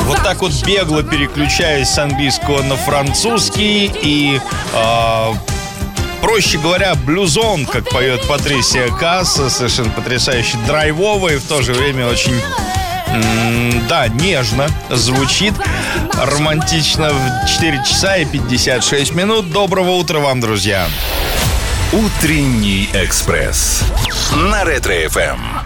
Вот так вот бегло переключаясь с английского на французский и... проще говоря, блюзон, как поет Патрисия Касса, совершенно потрясающе драйвово и в то же время очень, нежно звучит, романтично в 4 часа и 56 минут. Доброго утра вам, друзья. Утренний экспресс на Ретро-ФМ.